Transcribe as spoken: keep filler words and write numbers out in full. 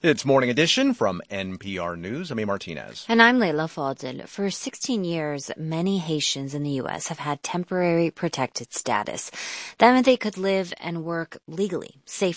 It's Morning Edition from N P R News. I'm A. Martinez. And I'm Leila Fadel. For sixteen years, many Haitians in the U S have had temporary protected status. That meant they could live and work legally, safely.